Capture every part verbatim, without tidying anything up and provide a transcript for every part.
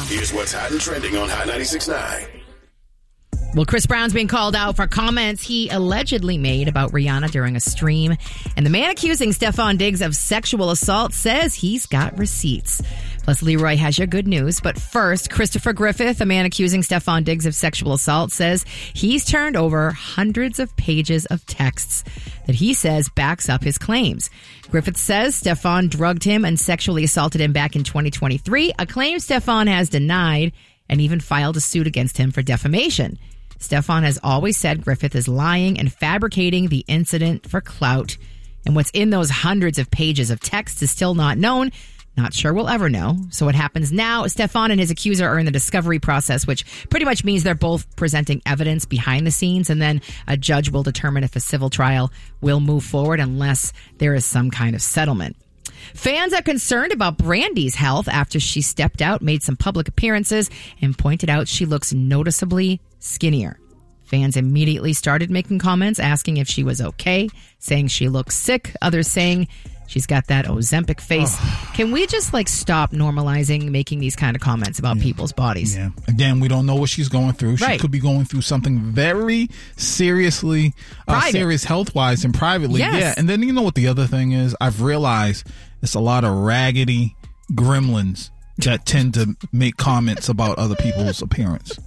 Here's what's hot and trending on Hot ninety-six point nine. Well, Chris Brown's being called out for comments he allegedly made about Rihanna during a stream. And the man accusing Stefon Diggs of sexual assault says he's got receipts. Plus, Leroy has your good news. But first, Christopher Griffith, a man accusing Stefon Diggs of sexual assault, says he's turned over hundreds of pages of texts that he says backs up his claims. Griffith says Stefon drugged him and sexually assaulted him back in twenty twenty-three, a claim Stefon has denied and even filed a suit against him for defamation. Stefon has always said Griffith is lying and fabricating the incident for clout. And what's in those hundreds of pages of text is still not known. Not sure we'll ever know. So what happens now, Stefon and his accuser are in the discovery process, which pretty much means they're both presenting evidence behind the scenes, and then a judge will determine if a civil trial will move forward unless there is some kind of settlement. Fans are concerned about Brandy's health after she stepped out, made some public appearances, and pointed out she looks noticeably skinnier. Fans immediately started making comments asking if she was okay, saying she looks sick, others saying she's got that Ozempic face. Oh. Can we just like stop normalizing making these kind of comments about yeah. people's bodies? Yeah. Again, we don't know what she's going through. Right. She could be going through something very seriously, uh, serious health-wise and privately. Yes. Yeah. And then you know what the other thing is? I've realized it's a lot of raggedy gremlins that tend to make comments about other people's appearance.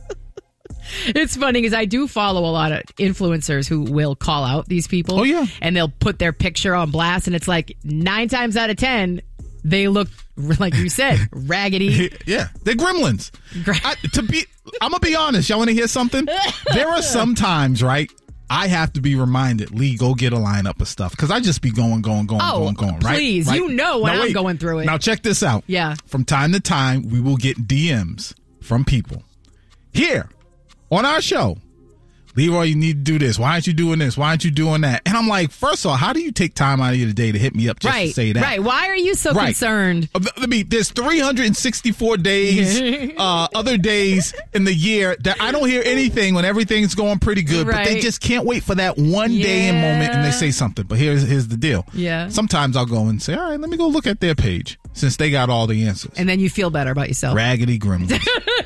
It's funny because I do follow a lot of influencers who will call out these people. Oh, yeah. And they'll put their picture on blast, and it's like nine times out of ten, they look, like you said, raggedy. Yeah, they're gremlins. I, to be, I'm going to be honest. Y'all want to hear something? There are some times, right, I have to be reminded, Lee, go get a lineup of stuff. Because I just be going, going, going, oh, going, going, right? Please, right? You know when now, I'm wait. going through it. Now, check this out. Yeah. From time to time, we will get D Ms from people. Here. On our show, Leroy, you need to do this. Why aren't you doing this? Why aren't you doing that? And I'm like, first of all, how do you take time out of your day to hit me up just right, to say that? Right. Why are you so right. concerned? I mean, there's three hundred sixty-four days, uh, other days in the year that I don't hear anything when everything's going pretty good, right. but they just can't wait for that one yeah. day and moment and they say something. But here's, here's the deal. Yeah. Sometimes I'll go and say, all right, let me go look at their page since they got all the answers. And then you feel better about yourself. Raggedy gremlins.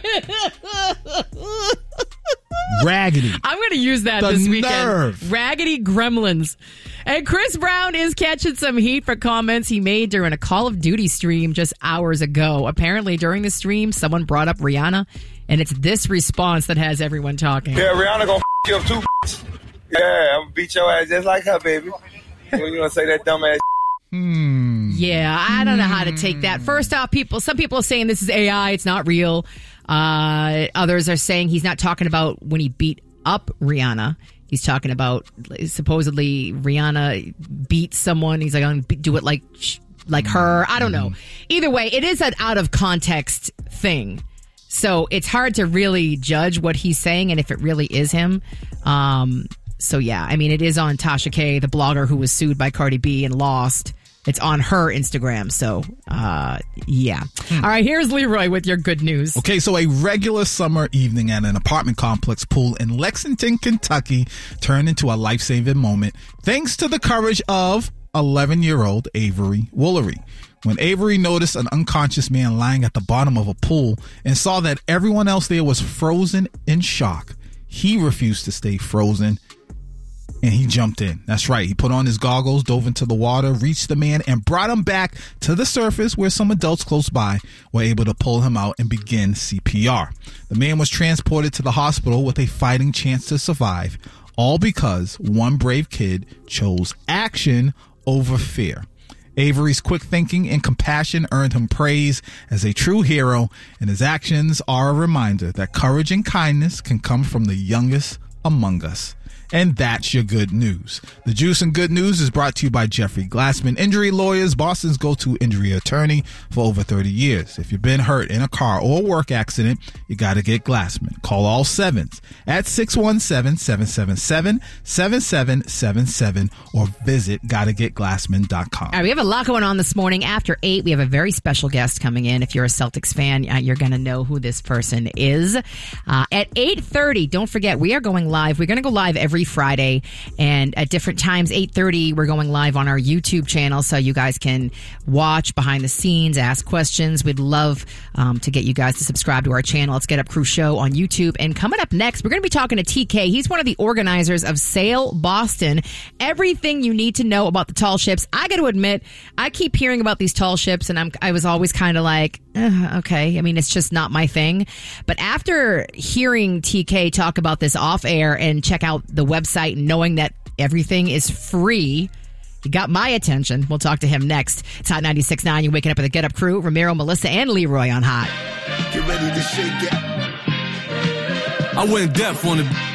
Raggedy. I'm going to use that the this weekend. Nerve. Raggedy gremlins. And Chris Brown is catching some heat for comments he made during a Call of Duty stream just hours ago. Apparently, during the stream, someone brought up Rihanna, and it's this response that has everyone talking. Yeah, Rihanna gonna f*** you up too. Yeah, I'm gonna beat your ass just like her, baby. When you gonna say that dumb ass Hmm. Yeah, I don't know how to take that. First off, people, some people are saying this is A I, it's not real. Uh, others are saying he's not talking about when he beat up Rihanna. He's talking about supposedly Rihanna beat someone. He's like, I'm gonna do it like like her. I don't know. Either way, it is an out of context thing. So it's hard to really judge what he's saying and if it really is him. Um, so yeah, I mean, it is on Tasha K, the blogger who was sued by Cardi B and lost. It's on her Instagram. So, uh, yeah. Hmm. All right, here's Leroy with your good news. Okay, so a regular summer evening at an apartment complex pool in Lexington, Kentucky turned into a life-saving moment thanks to the courage of eleven-year-old Avery Woolery. When Avery noticed an unconscious man lying at the bottom of a pool and saw that everyone else there was frozen in shock, he refused to stay frozen. And he jumped in. That's right. He put on his goggles, dove into the water, reached the man, and brought him back to the surface where some adults close by were able to pull him out and begin C P R. The man was transported to the hospital with a fighting chance to survive, all because one brave kid chose action over fear. Avery's quick thinking and compassion earned him praise as a true hero, and his actions are a reminder that courage and kindness can come from the youngest among us. And that's your good news. The Juice and Good News is brought to you by Jeffrey Glassman Injury Lawyers, Boston's go-to injury attorney for over thirty years. If you've been hurt in a car or work accident, you got to get Glassman. Call all sevens at six one seven, seven seven seven, seven seven seven seven or visit gotta get glassman dot com. All right, we have a lot going on this morning. After eight, we have a very special guest coming in. If you're a Celtics fan, you're going to know who this person is. Uh, at eight thirty, don't forget, we are going live. We're going to go live every every Friday. And at different times, eight thirty, we're going live on our YouTube channel so you guys can watch behind the scenes, ask questions. We'd love um, to get you guys to subscribe to our channel. It's Get Up Crew Show on YouTube. And coming up next, we're going to be talking to T K. He's one of the organizers of Sail Boston. Everything you need to know about the tall ships. I got to admit, I keep hearing about these tall ships, and I'm, I was always kind of like, eh, okay. I mean, it's just not my thing. But after hearing T K talk about this off air and check out the website and knowing that everything is free, he got my attention. We'll talk to him next. It's Hot ninety-six point nine. You're waking up with the Get Up Crew. Ramiro, Melissa, and Leroy on Hot. Get ready to shake it. I went deaf on the